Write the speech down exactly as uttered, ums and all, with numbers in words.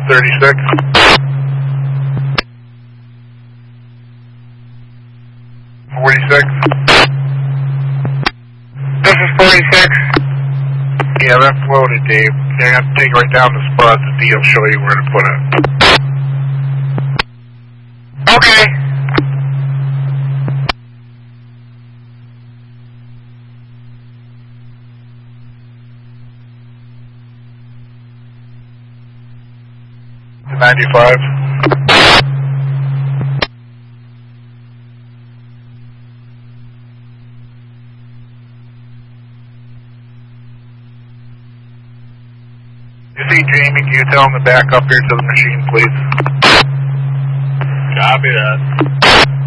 thirty-six. forty-six. This is forty-six. Yeah, that's loaded, Dave. You're going to have to take it right down the spot. The D will show you where to put it. Okay. ninety-five. You see Jamie, can you tell him to back up here to the machine, please? Copy that.